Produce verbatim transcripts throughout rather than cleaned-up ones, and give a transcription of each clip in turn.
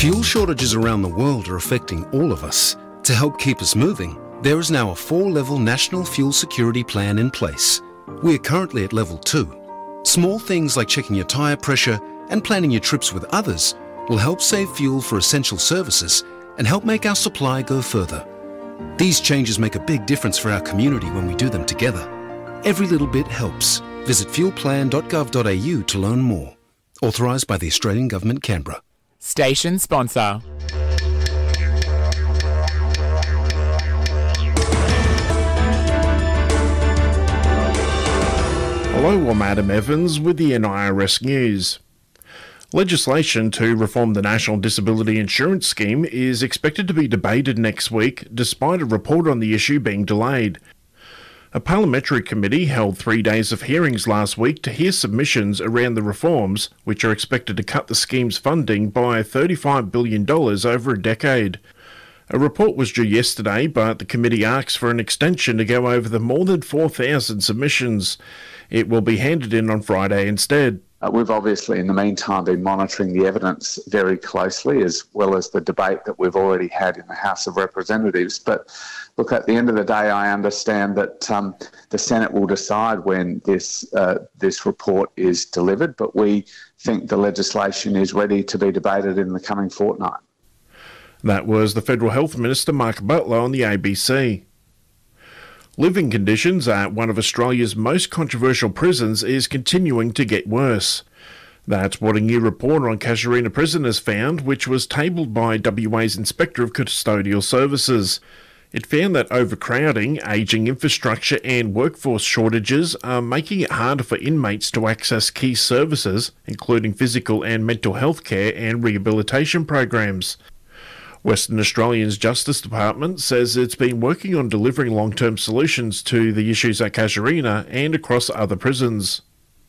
Fuel shortages around the world are affecting all of us. To help keep us moving, there is now a four-level national fuel security plan in place. We are currently at level two. Small things like checking your tyre pressure and planning your trips with others will help save fuel for essential services and help make our supply go further. These changes make a big difference for our community when we do them together. Every little bit helps. Visit fuel plan dot gov dot a u to learn more. Authorised by the Australian Government, Canberra. Station sponsor. Hello, I'm Adam Evans with the N I R S News. Legislation to reform the National Disability Insurance Scheme is expected to be debated next week, despite a report on the issue being delayed. A parliamentary committee held three days of hearings last week to hear submissions around the reforms, which are expected to cut the scheme's funding by thirty-five billion dollars over a decade. A report was due yesterday, but the committee asks for an extension to go over the more than four thousand submissions. It will be handed in on Friday instead. Uh, we've obviously, in the meantime, been monitoring the evidence very closely, as well as the debate that we've already had in the House of Representatives. But look, at the end of the day, I understand that um, the Senate will decide when this uh, this report is delivered, but we think the legislation is ready to be debated in the coming fortnight. That was the Federal Health Minister, Mark Butler, on the A B C. Living conditions at one of Australia's most controversial prisons is continuing to get worse. That's what a new report on Casuarina Prison has found, which was tabled by W A's Inspector of Custodial Services. It found that overcrowding, ageing infrastructure and workforce shortages are making it harder for inmates to access key services, including physical and mental health care and rehabilitation programs. Western Australia's Justice Department says it's been working on delivering long-term solutions to the issues at Casuarina and across other prisons.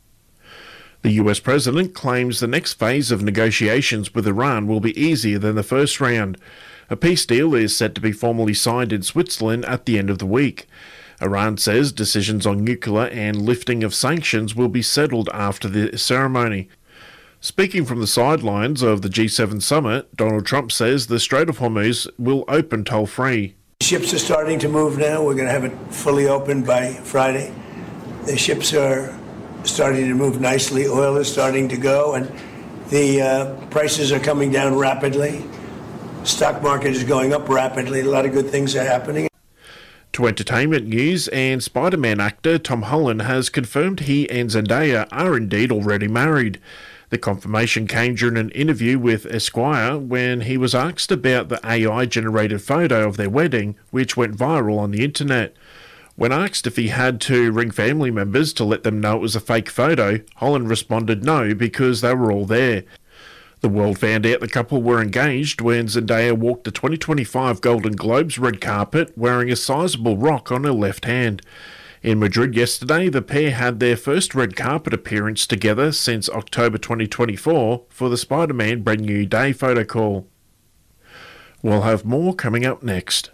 The U S President claims the next phase of negotiations with Iran will be easier than the first round. A peace deal is set to be formally signed in Switzerland at the end of the week. Iran says decisions on nuclear and lifting of sanctions will be settled after the ceremony. Speaking from the sidelines of the G seven summit, Donald Trump says the Strait of Hormuz will open toll-free. Ships are starting to move now. We're going to have it fully open by Friday. The ships are starting to move nicely. Oil is starting to go, and the uh, prices are coming down rapidly. Stock market is going up rapidly. A lot of good things are happening. To entertainment news, and Spider-Man actor Tom Holland has confirmed he and Zendaya are indeed already married. The confirmation came during an interview with Esquire when he was asked about the A I-generated photo of their wedding, which went viral on the internet. When asked if he had to ring family members to let them know it was a fake photo, Holland responded no, because they were all there. The world found out the couple were engaged when Zendaya walked the twenty twenty-five Golden Globes red carpet wearing a sizable rock on her left hand. In Madrid yesterday, the pair had their first red carpet appearance together since October twenty twenty-four for the Spider-Man Brand New Day photo call. We'll have more coming up next.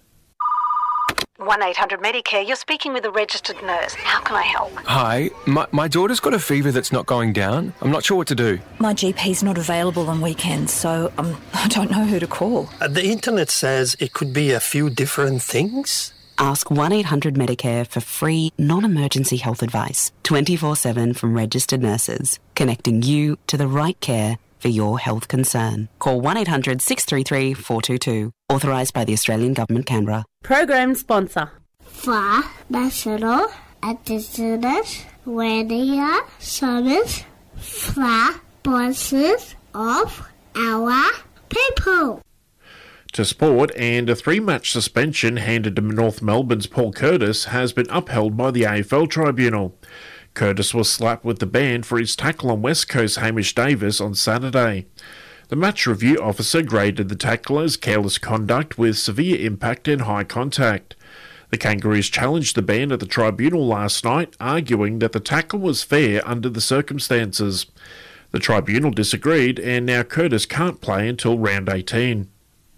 one eight hundred Medicare, you're speaking with a registered nurse. How can I help? Hi, my, my daughter's got a fever that's not going down. I'm not sure what to do. My G P's not available on weekends, so um, I don't know who to call. Uh, the internet says it could be a few different things. Ask one eight hundred Medicare for free, non-emergency health advice, twenty-four seven from registered nurses, connecting you to the right care for your health concern. Call one eight hundred six three three four two two. Authorised by the Australian Government, Canberra. Program sponsor. For National Indigenous Radio Service for voices of our people. To sport, and a three-match suspension handed to North Melbourne's Paul Curtis has been upheld by the A F L Tribunal. Curtis was slapped with the ban for his tackle on West Coast Hamish Davis on Saturday. The match review officer graded the tackle as careless conduct with severe impact and high contact. The Kangaroos challenged the ban at the tribunal last night, arguing that the tackle was fair under the circumstances. The tribunal disagreed, and now Curtis can't play until round eighteen.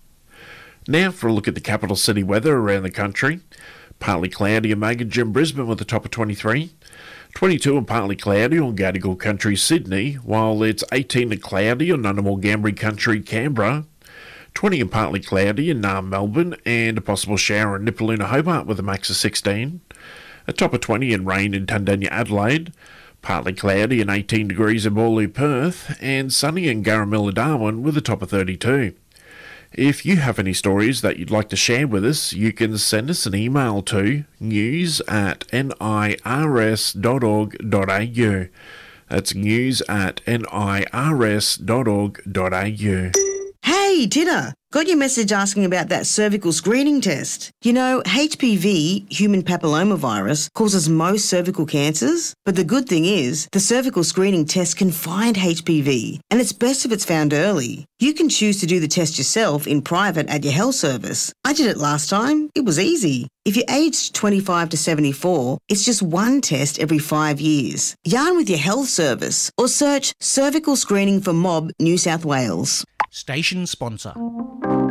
Now for a look at the capital city weather around the country. Partly cloudy and Magunga and Brisbane with a top of twenty-three. twenty-two and partly cloudy on Gadigal Country, Sydney, while it's eighteen and cloudy on Ngunnawal Ngambri Country, Canberra. twenty and partly cloudy in uh, Melbourne, and a possible shower in Nipaluna, Hobart with a max of sixteen. A top of twenty and rain in Tundanya, Adelaide. Partly cloudy and eighteen degrees in Boorloo, Perth, and sunny in Garamilla, Darwin with a top of thirty-two. If you have any stories that you'd like to share with us, you can send us an email to news at nirs dot org dot a u. That's news at nirs dot org dot a u. Hey, Tina, got your message asking about that cervical screening test. You know, H P V, human papillomavirus, causes most cervical cancers. But the good thing is, the cervical screening test can find H P V, and it's best if it's found early. You can choose to do the test yourself in private at your health service. I did it last time. It was easy. If you're aged twenty-five to seventy-four, it's just one test every five years. Yarn with your health service or search Cervical Screening for Mob New South Wales. Station sponsor.